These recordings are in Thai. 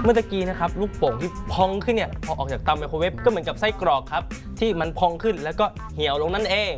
เมื่อกี้นะครับลูกโป่งที่พองขึ้นเนี่ยพอออกจากเตาไมโครเวฟก็เหมือนกับไส้กรอกครับที่มันพองขึ้นแล้วก็เหี่ยวลงนั่นเอง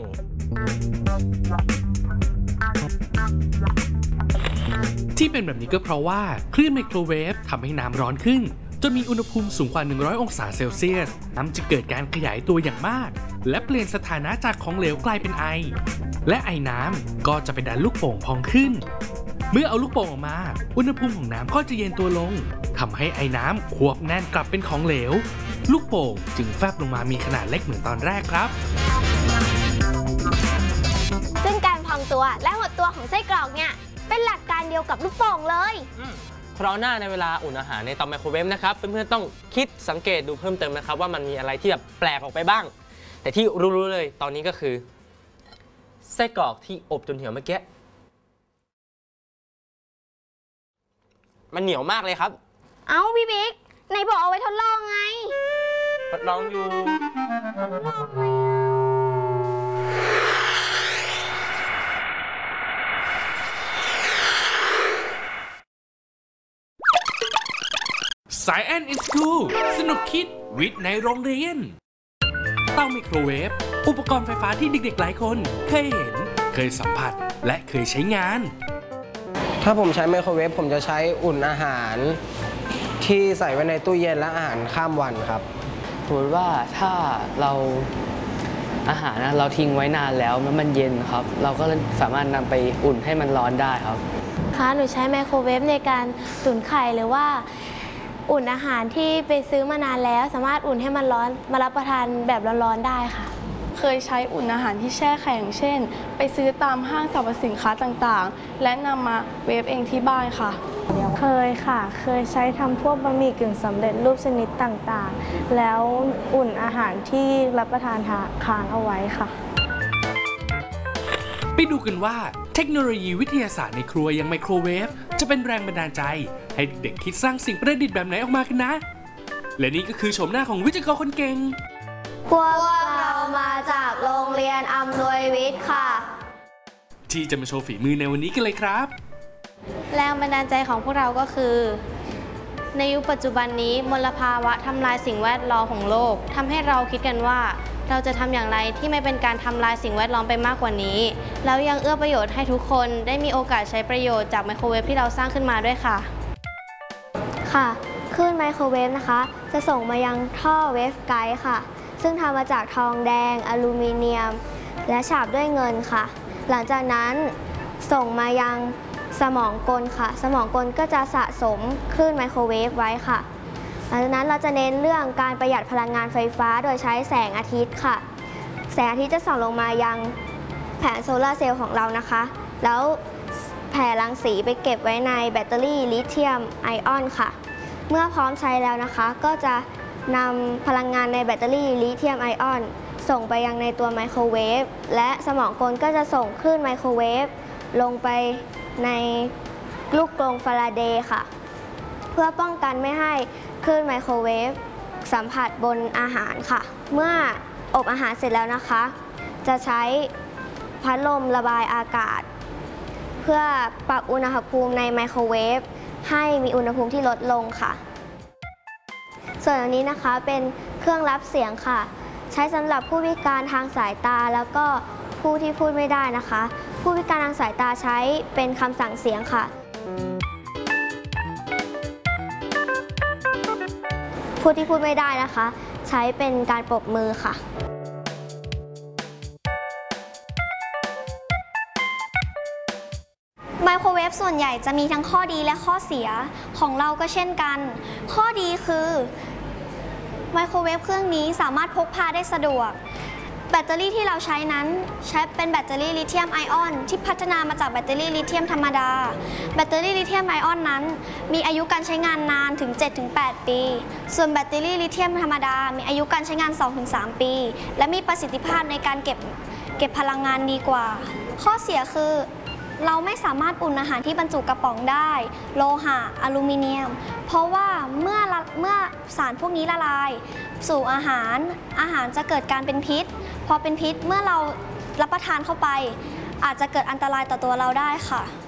ที่เป็นแบบนี้ก็เพราะว่าคลื่นไมโครเวฟทำให้น้ำร้อนขึ้นจนมีอุณหภูมิสูงกว่า100องศาเซลเซียสน้ำจะเกิดการขยายตัวอย่างมากและเปลี่ยนสถานะจากของเหลวกลายเป็นไอและไอน้ำก็จะไปดันลูกโป่งพองขึ้นเมื่อเอาลูกโป่งออกมาอุณหภูมิของน้ำก็จะเย็นตัวลงทำให้ไอน้ำควบแน่นกลับเป็นของเหลวลูกโป่งจึงแฟบลงมามีขนาดเล็กเหมือนตอนแรกครับซึ่งการพองตัวและหดตัวของไส้กรอกเนี่ยเป็นหลักการเดียวกับลูกโป่งเลยเพราะหน้าในเวลาอุ่นอาหารในเตาไมโครเวฟนะครับเพื่อนๆต้องคิดสังเกตดูเพิ่มเติมนะครับว่ามันมีอะไรที่แบบแปลกออกไปบ้างแต่ที่รู้ๆเลยตอนนี้ก็คือไส้กรอกที่อบจนเหี่ยวเมื่อกี้มันเหนียวมากเลยครับเอ้าพี่บิ๊กไหนบอกเอาไว้ทดลองไงทดลองอยู่ Science in School สนุกคิดวิทย์ในโรงเรียนเตาไมโครเวฟอุปกรณ์ไฟฟ้าที่เด็กๆหลายคนเคยเห็นเคยสัมผัสและเคยใช้งานถ้าผมใช้ไมโครเวฟผมจะใช้อุ่นอาหารที่ใส่ไว้ในตู้เย็นและอาหารข้ามวันครับสมมติว่าถ้าเราอาหารเราทิ้งไว้นานแล้วมันเย็นครับเราก็สามารถนำไปอุ่นให้มันร้อนได้ครับค่ะหนูใช้ไมโครเวฟในการตุ๋นไข่หรือว่าอุ่นอาหารที่ไปซื้อมานานแล้วสามารถอุ่นให้มันร้อนมารับประทานแบบร้อนๆได้ค่ะเคยใช้อุ่นอาหารที่แช่แข็งเช่นไปซื้อตามห้างสรรพสินค้าต่างๆและนำมาเวฟเองที่บ้านค่ะเคยค่ะเคยใช้ทำพวกบะหมี่กึ่งสำเร็จรูปชนิดต่างๆแล้วอุ่นอาหารที่รับประทานค้างเอาไว้ค่ะไปดูกันว่าเทคโนโลยีวิทยาศาสตร์ในครัวอย่างไมโครเวฟจะเป็นแรงบันดาลใจให้เด็กๆคิดสร้างสิ่งประดิษฐ์แบบไหนออกมากันนะและนี่ก็คือโฉมหน้าของวิทยากรคนเก่งพวกเรามาจากโรงเรียนอำนวยวิทย์ค่ะที่จะมาโชว์ฝีมือในวันนี้กันเลยครับแรงบันดาลใจของพวกเราก็คือในยุคปัจจุบันนี้มลภาวะทำลายสิ่งแวดล้อมของโลกทำให้เราคิดกันว่าเราจะทำอย่างไรที่ไม่เป็นการทำลายสิ่งแวดล้อมไปมากกว่านี้แล้วยังเอื้อประโยชน์ให้ทุกคนได้มีโอกาสใช้ประโยชน์จากไมโครเวฟที่เราสร้างขึ้นมาด้วยค่ะค่ะคลื่นไมโครเวฟนะคะจะส่งมายังท่อเวฟไกด์ค่ะซึ่งทำมาจากทองแดงอลูมิเนียมและฉาบด้วยเงินค่ะหลังจากนั้นส่งมายังสมองกลค่ะสมองกลก็จะสะสมคลื่นไมโครเวฟไว้ค่ะหลังจากนั้นเราจะเน้นเรื่องการประหยัดพลังงานไฟฟ้าโดยใช้แสงอาทิตย์ค่ะแสงอาทิตย์จะส่องลงมายังแผงโซลาร์เซลล์ของเรานะคะแล้วแผ่รังสีไปเก็บไว้ในแบตเตอรี่ลิเธียมไอออนค่ะเมื่อพร้อมใช้แล้วนะคะก็จะนำพลังงานในแบตเตอรี่ลิเธียมไอออนส่งไปยังในตัวไมโครเวฟและสมองกลก็จะส่งคลื่นไมโครเวฟลงไปในลูกกรงฟาราเดย์ค่ะเพื่อป้องกันไม่ให้คลื่นไมโครเวฟสัมผัสบนอาหารค่ะเมื่ออบอาหารเสร็จแล้วนะคะจะใช้พัดลมระบายอากาศเพื่อปรับอุณหภูมิในไมโครเวฟให้มีอุณหภูมิที่ลดลงค่ะส่วนอันนี้นะคะเป็นเครื่องรับเสียงค่ะใช้สำหรับผู้พิการทางสายตาแล้วก็ผู้ที่พูดไม่ได้นะคะผู้พิการทางสายตาใช้เป็นคำสั่งเสียงค่ะผู้ที่พูดไม่ได้นะคะใช้เป็นการปรบมือค่ะไมโครเวฟส่วนใหญ่จะมีทั้งข้อดีและข้อเสียของเราก็เช่นกันข้อดีคือไมโครเวฟเครื่องนี้สามารถพกพาได้สะดวกแบตเตอรี่ที่เราใช้นั้นใช้เป็นแบตเตอรี่ลิเธียมไอออนที่พัฒนามาจากแบตเตอรี่ลิเธียมธรรมดาแบตเตอรี่ลิเธียมไอออนนั้นมีอายุการใช้งานนานถึง 7-8 ปีส่วนแบตเตอรี่ลิเธียมธรรมดามีอายุการใช้งาน 2-3 ปีและมีประสิทธิภาพในการเก็บพลังงานดีกว่าข้อเสียคือเราไม่สามารถอุ่นอาหารที่บรรจุกระป๋องได้โลหะอลูมิเนียมเพราะว่าเมื่อสารพวกนี้ละลายสู่อาหารจะเกิดการเป็นพิษพอเป็นพิษเมื่อเรารับประทานเข้าไปอาจจะเกิดอันตรายต่อตัวเราได้ค่ะ